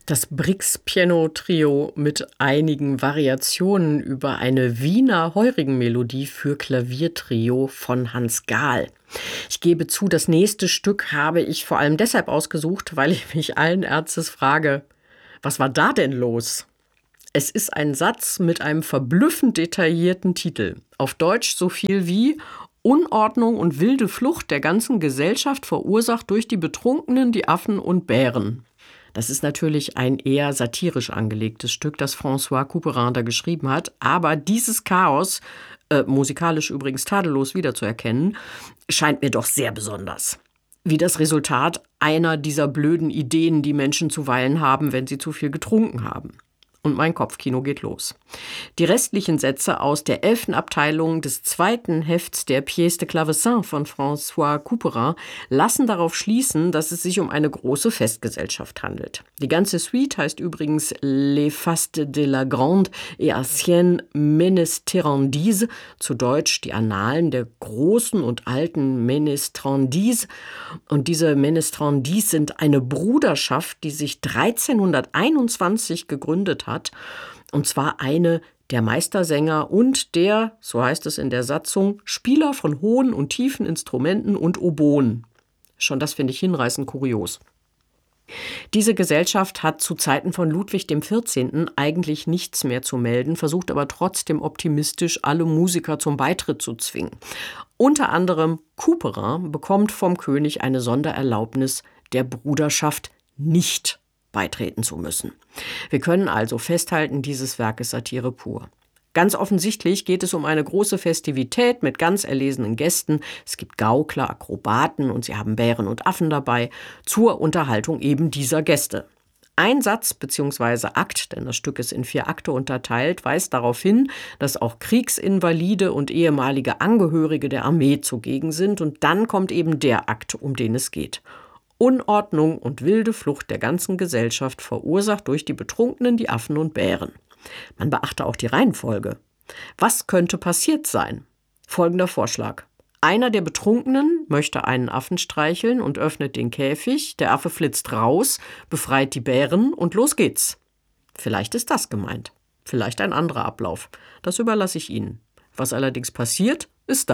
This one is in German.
Das Brix-Piano-Trio mit einigen Variationen über eine Wiener Heurigenmelodie für Klaviertrio von Hans Gahl. Ich gebe zu, das nächste Stück habe ich vor allem deshalb ausgesucht, weil ich mich allen Ernstes frage, was war da denn los? Es ist ein Satz mit einem verblüffend detaillierten Titel. Auf Deutsch so viel wie Unordnung und wilde Flucht der ganzen Gesellschaft verursacht durch die Betrunkenen, die Affen und Bären. Das ist natürlich ein eher satirisch angelegtes Stück, das François Couperin da geschrieben hat. Aber dieses Chaos, musikalisch übrigens tadellos wiederzuerkennen, scheint mir doch sehr besonders. Wie das Resultat einer dieser blöden Ideen, die Menschen zuweilen haben, wenn sie zu viel getrunken haben. Und mein Kopfkino geht los. Die restlichen Sätze aus der 11. Abteilung des 2. Hefts der Pièce de Clavecin von François Couperin lassen darauf schließen, dass es sich um eine große Festgesellschaft handelt. Die ganze Suite heißt übrigens Les Fastes de la Grande et Ancienne Ménestrandise, zu Deutsch die Annalen der großen und alten Ménestrandise. Und diese Ménestrandise sind eine Bruderschaft, die sich 1321 gegründet hat. Und zwar eine der Meistersänger und der, so heißt es in der Satzung, Spieler von hohen und tiefen Instrumenten und Oboen. Schon das finde ich hinreißend kurios. Diese Gesellschaft hat zu Zeiten von Ludwig XIV. Eigentlich nichts mehr zu melden, versucht aber trotzdem optimistisch, alle Musiker zum Beitritt zu zwingen. Unter anderem Couperin bekommt vom König eine Sondererlaubnis, der Bruderschaft nicht beitreten zu müssen. Wir können also festhalten, dieses Werk ist Satire pur. Ganz offensichtlich geht es um eine große Festivität mit ganz erlesenen Gästen. Es gibt Gaukler, Akrobaten und sie haben Bären und Affen dabei, zur Unterhaltung eben dieser Gäste. Ein Satz bzw. Akt, denn das Stück ist in 4 Akte unterteilt, weist darauf hin, dass auch Kriegsinvalide und ehemalige Angehörige der Armee zugegen sind. Und dann kommt eben der Akt, um den es geht. Unordnung und wilde Flucht der ganzen Gesellschaft verursacht durch die Betrunkenen, die Affen und Bären. Man beachte auch die Reihenfolge. Was könnte passiert sein? Folgender Vorschlag. Einer der Betrunkenen möchte einen Affen streicheln und öffnet den Käfig. Der Affe flitzt raus, befreit die Bären und los geht's. Vielleicht ist das gemeint. Vielleicht ein anderer Ablauf. Das überlasse ich Ihnen. Was allerdings passiert, ist